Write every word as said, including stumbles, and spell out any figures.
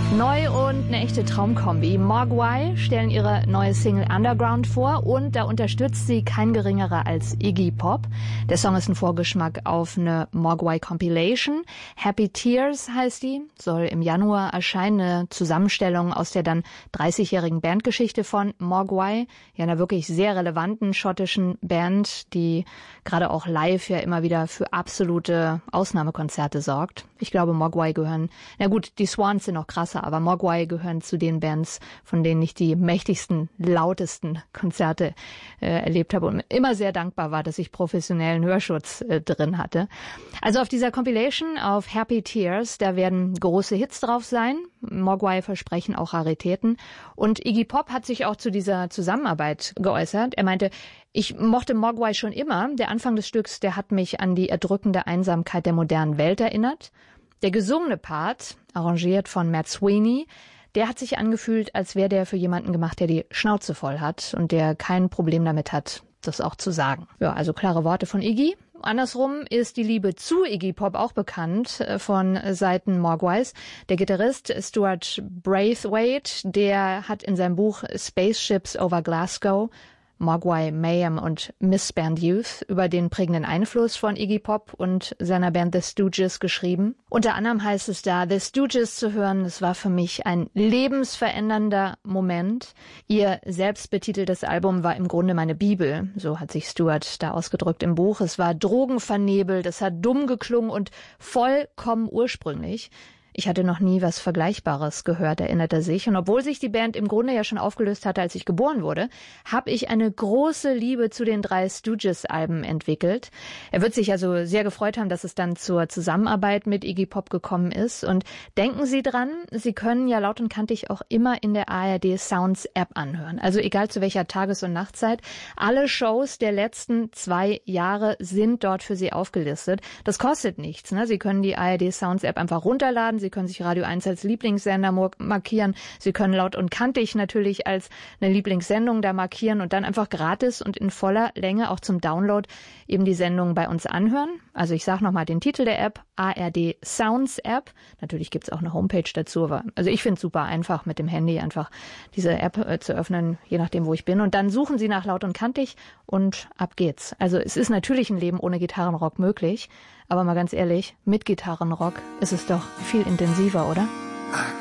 Neu und eine echte Traumkombi. Mogwai stellen ihre neue Single Underground vor und da unterstützt sie kein geringerer als Iggy Pop. Der Song ist ein Vorgeschmack auf eine Mogwai Compilation. Happy Tears heißt die, soll im Januar erscheinen, eine Zusammenstellung aus der dann dreißigjährigen Bandgeschichte von Mogwai, ja einer wirklich sehr relevanten schottischen Band, die gerade auch live ja immer wieder für absolute Ausnahmekonzerte sorgt. Ich glaube, Mogwai gehören, na gut, die Swans sind noch krasser, aber Mogwai gehören zu den Bands, von denen ich die mächtigsten, lautesten Konzerte äh, erlebt habe und immer sehr dankbar war, dass ich professionellen Hörschutz äh, drin hatte. Also auf dieser Compilation, auf Happy Tears, da werden große Hits drauf sein. Mogwai versprechen auch Raritäten. Und Iggy Pop hat sich auch zu dieser Zusammenarbeit geäußert. Er meinte, ich mochte Mogwai schon immer. Der Anfang des Stücks, der hat mich an die erdrückende Einsamkeit der modernen Welt erinnert. Der gesungene Part, arrangiert von Matt Sweeney, der hat sich angefühlt, als wäre der für jemanden gemacht, der die Schnauze voll hat und der kein Problem damit hat, das auch zu sagen. Ja, also klare Worte von Iggy. Andersrum ist die Liebe zu Iggy Pop auch bekannt von Seiten Mogwais. Der Gitarrist Stuart Braithwaite, der hat in seinem Buch Spaceships over Glasgow Mogwai, Mayhem und Misband Youth über den prägenden Einfluss von Iggy Pop und seiner Band The Stooges geschrieben. Unter anderem heißt es da, The Stooges zu hören, das war für mich ein lebensverändernder Moment. Ihr selbstbetiteltes Album war im Grunde meine Bibel, so hat sich Stuart da ausgedrückt im Buch. Es war drogenvernebelt, es hat dumm geklungen und vollkommen ursprünglich. Ich hatte noch nie was Vergleichbares gehört, erinnert er sich. Und obwohl sich die Band im Grunde ja schon aufgelöst hatte, als ich geboren wurde, habe ich eine große Liebe zu den drei Stooges-Alben entwickelt. Er wird sich also sehr gefreut haben, dass es dann zur Zusammenarbeit mit Iggy Pop gekommen ist. Und denken Sie dran, Sie können ja laut und kantig auch immer in der A R D Sounds App anhören. Also egal zu welcher Tages- und Nachtzeit. Alle Shows der letzten zwei Jahre sind dort für Sie aufgelistet. Das kostet nichts, ne? Sie können die A R D Sounds App einfach runterladen. Sie können sich Radio eins als Lieblingssender markieren. Sie können laut und kantig natürlich als eine Lieblingssendung da markieren und dann einfach gratis und in voller Länge auch zum Download eben die Sendung bei uns anhören. Also ich sage nochmal den Titel der App, A R D Sounds App. Natürlich gibt's auch eine Homepage dazu, aber also ich finde es super einfach mit dem Handy einfach diese App äh, zu öffnen, je nachdem, wo ich bin. Und dann suchen Sie nach laut und kantig und ab geht's. Also es ist natürlich ein Leben ohne Gitarrenrock möglich, aber mal ganz ehrlich, mit Gitarrenrock ist es doch viel intensiver, oder?